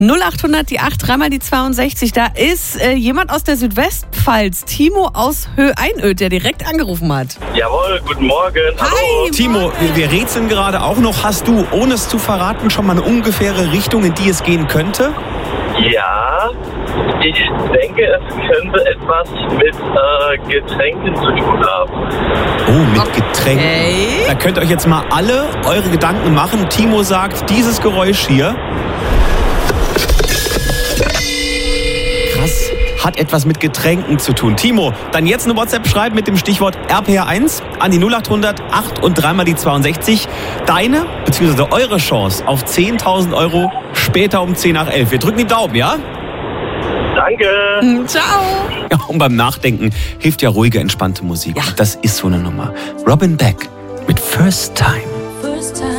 0800 die 8, dreimal die 62. Da ist jemand aus der Südwestpfalz, Timo aus Höhe-Einöd, der direkt angerufen hat. Jawohl, guten Morgen. Hallo. Hi, Timo, wir rätseln gerade auch noch. Hast du, ohne es zu verraten, schon mal eine ungefähre Richtung, in die es gehen könnte? Ja, ich denke, es könnte etwas mit Getränken zu tun haben. Oh, mit Getränken. Okay. Da könnt ihr euch jetzt mal alle eure Gedanken machen. Timo sagt, dieses Geräusch hier, krass, hat etwas mit Getränken zu tun. Timo, dann jetzt eine WhatsApp schreiben mit dem Stichwort RPR1 an die 0800 8 und dreimal die 62. Deine bzw. eure Chance auf 10.000 Euro später um 10 nach 11. Wir drücken die Daumen, ja? Danke. Ciao. Ja, und beim Nachdenken hilft ja ruhige, entspannte Musik. Ja. Das ist so eine Nummer. Robin Beck mit First Time.